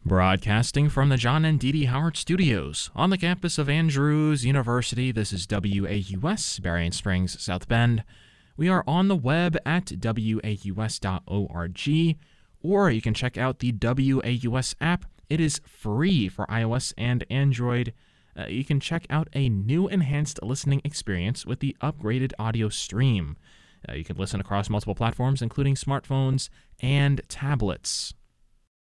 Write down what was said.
Broadcasting from the John and Dee Dee Howard Studios on the campus of Andrews University, this is WAUS, Berrien Springs, South Bend. We are on the web at waus.org, or you can check out the WAUS app. It is free for iOS and Android. You can check out a new enhanced listening experience with the upgraded audio stream. You can listen across multiple platforms, including smartphones and tablets.